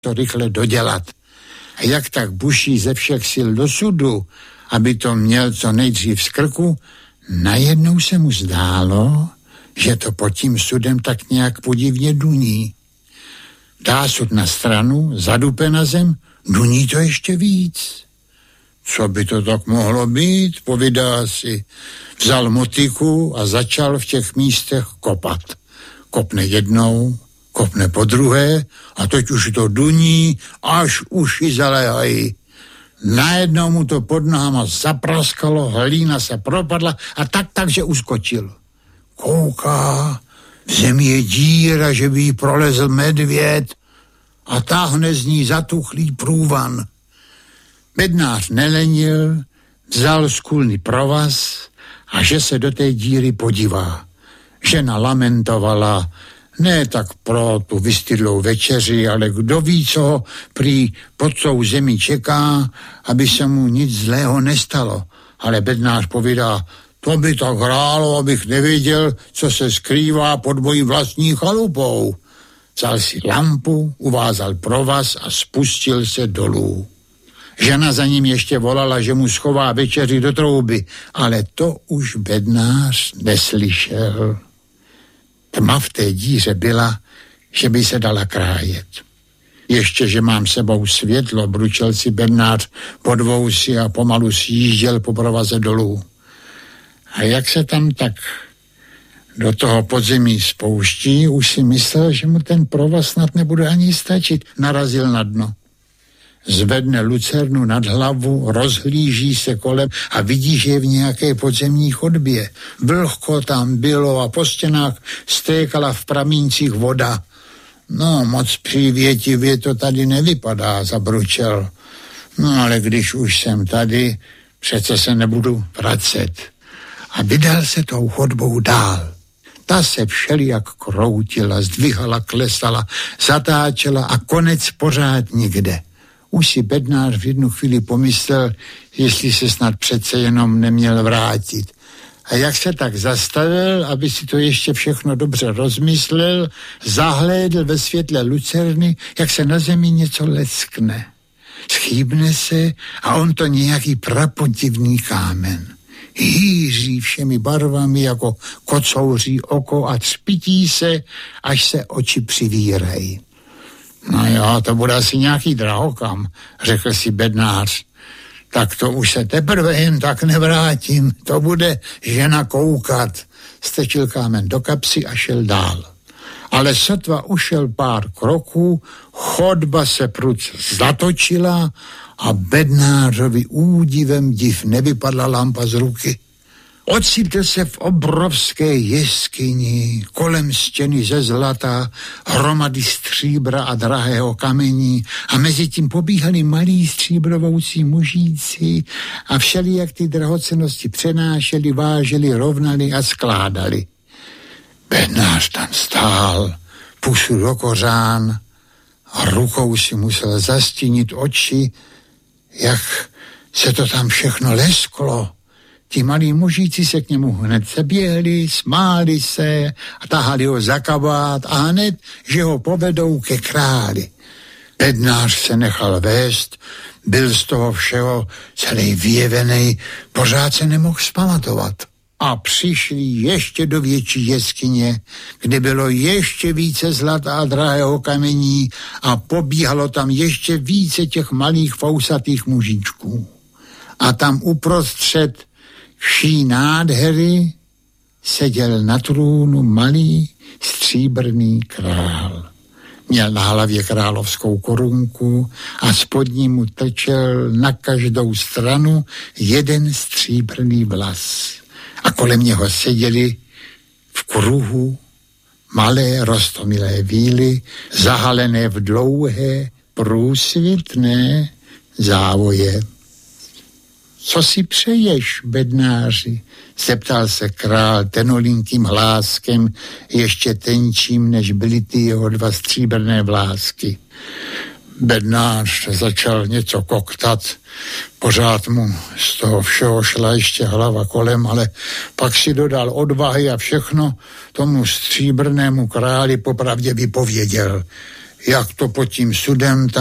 to rychle dodělat. A jak tak buší ze všech sil do sudu, aby to měl co nejdřív z krku, najednou se mu zdálo, že to pod tím sudem tak nějak podivně duní. Dá sud na stranu, zadupe na zem, duní to ještě víc. Co by to tak mohlo být, povídá si. Vzal motiku a začal v těch místech kopat. Kopne jednou, kopne po druhé a teď už to duní, až uši zaléhají. Najednou mu to pod nohama zapraskalo, hlína se propadla a takže uskočil. Kouká, v zemi je díra, že by jí prolezl medvěd a táhne z ní zatuchlý průvan. Bednář nelenil, vzal skůlný provaz a že se do té díry podívá. Žena lamentovala, ne tak pro tu vystydlou večeři, ale kdo ví, co ho prý pod tou zemi čeká, aby se mu nic zlého nestalo. Ale bednář povídá, to by tak hrálo, abych nevěděl, co se skrývá pod mojí vlastní chalupou. Vzal si lampu, uvázal provaz a spustil se dolů. Žena za ním ještě volala, že mu schová večeři do trouby, ale to už bednář neslyšel. Tma v té díře byla, že by se dala krájet. Ještě, že mám sebou světlo, bručel si bednář pod vousy a pomalu sjížděl po provaze dolů. A jak se tam tak do toho podzemí spouští, už si myslel, že mu ten provaz snad nebude ani stačit. Narazil na dno. Zvedne lucernu nad hlavu, rozhlíží se kolem a vidí, že je v nějaké podzemní chodbě. Vlhko tam bylo a po stěnách stékala v pramíncích voda. No, moc přívětivě to tady nevypadá, zabručel. No, ale když už jsem tady, přece se nebudu vracet. A vydal se tou chodbou dál. Ta se všelijak kroutila, zdvihala, klesala, zatáčela a konec pořád nikde. Už si bednář v jednu chvíli pomyslel, jestli se snad přece jenom neměl vrátit. A jak se tak zastavil, aby si to ještě všechno dobře rozmyslel, zahlédl ve světle lucerny, jak se na zemi něco leskne. Schýbne se a on to nějaký prapodivný kámen. Hýří všemi barvami jako kocouří oko a třpití se, až se oči přivírají. No jo, to bude asi nějaký drahokam, řekl si bednář. Tak to už se teprve jen tak nevrátím, to bude žena koukat. Strčil kámen do kapsy a šel dál. Ale sotva ušel pár kroků, chodba se prudce zatočila a bednářovi údivem div nevypadla lampa z ruky. Ocitl se v obrovské jeskyni, kolem stěny ze zlata, hromady stříbra a drahého kamení a mezi tím pobíhali malí stříbrovoucí mužíci a všelijak ty drahocennosti přenášeli, váželi, rovnali a skládali. Bednář tam stál, pusu do kořán a rukou si musel zastínit oči, jak se to tam všechno lesklo. Ti malí mužíci se k němu hned seběhli, smáli se a tahali ho za kabát a hned, že ho povedou ke králi. Bednář se nechal vést, byl z toho všeho celý vyjevenej, pořád se nemohl vzpamatovat. A přišli ještě do větší jeskyně, kde bylo ještě více zlata a drahého kamení a pobíhalo tam ještě více těch malých fousatých mužičků. A tam uprostřed vší nádhery seděl na trůnu malý stříbrný král. Měl na hlavě královskou korunku a spod ní mu trčel na každou stranu jeden stříbrný vlas. A kolem něho seděli v kruhu malé roztomilé víly, zahalené v dlouhé, průsvitné závoje. Co si přeješ, bednáři? Zeptal se král tenolinkým hláskem, ještě tenčím, než byly ty jeho dva stříbrné vlásky. Bednář začal něco koktat, pořád mu z toho všeho šla ještě hlava kolem, ale pak si dodal odvahy a všechno tomu stříbrnému králi popravdě vypověděl. Jak to pod tím sudem,